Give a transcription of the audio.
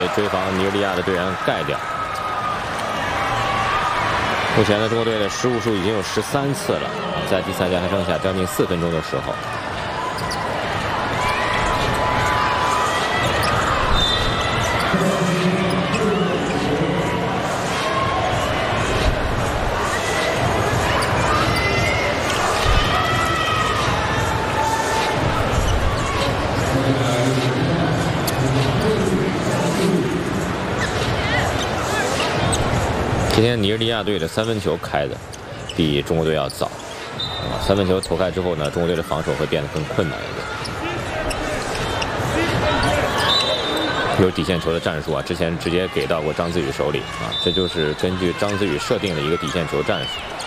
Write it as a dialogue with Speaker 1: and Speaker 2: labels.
Speaker 1: 追防尼日利亚的队员盖掉。目前呢，中国队的失误数已经有13次了，在第3节还剩下将近4分钟的时候。 今天尼日利亚队的3分球开的比中国队要早，3分球投开之后呢，中国队的防守会变得更困难一点。有底线球的战术啊，之前直接给到过张子宇手里啊，这就是根据张子宇设定的一个底线球战术。